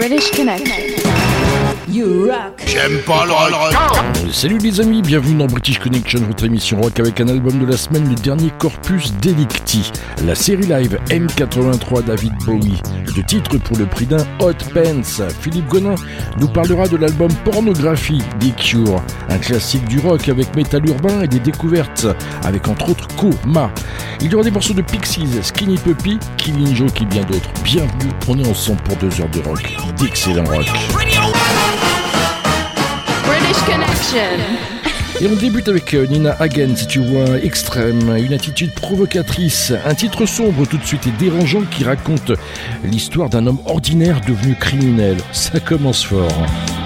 British Connection. You rock. J'aime pas le rock. Salut les amis, bienvenue dans British Connection, votre émission rock avec un album de la semaine, le dernier Corpus Delicti, la série live M83 David Bowie, de titre pour le prix d'un Hot Pants. Philippe Gonin nous parlera de l'album Pornographie des Cure, un classique du rock avec métal urbain et des découvertes, avec entre autres Coma. Il y aura des morceaux de Pixies, Skinny Puppy, Killing Joke et bien d'autres. Bienvenue, on est ensemble pour 2 heures de rock, d'excellent rock. British Connection. Et on débute avec Nina Hagen, si tu vois, extrême, une attitude provocatrice, un titre sombre tout de suite et dérangeant qui raconte l'histoire d'un homme ordinaire devenu criminel. Ça commence fort.